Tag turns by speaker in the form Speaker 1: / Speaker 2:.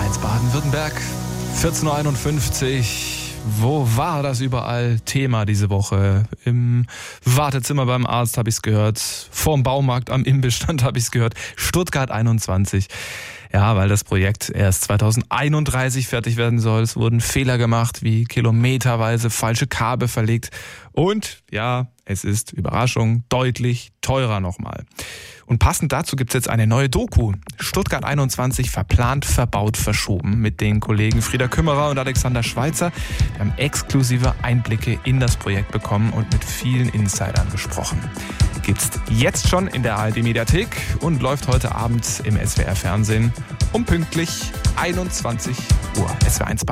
Speaker 1: SWR1 Baden-Württemberg, 14.51 Uhr. Wo war das überall Thema diese Woche? Im Wartezimmer beim Arzt habe ich es gehört. Vorm Baumarkt am Imbissstand habe ich es gehört. Stuttgart 21. Ja, weil das Projekt erst 2031 fertig werden soll. Es wurden Fehler gemacht, wie kilometerweise falsche Kabel verlegt. Und ja, es ist, Überraschung, deutlich teurer nochmal. Und passend dazu gibt es jetzt eine neue Doku. Stuttgart 21, verplant, verbaut, verschoben. Mit den Kollegen Frieda Kümmerer und Alexander Schweitzer. Wir haben exklusive Einblicke in das Projekt bekommen und mit vielen Insidern gesprochen. Gibt's jetzt schon in der ARD-Mediathek und läuft heute Abend im SWR-Fernsehen um pünktlich 21 Uhr. SWR1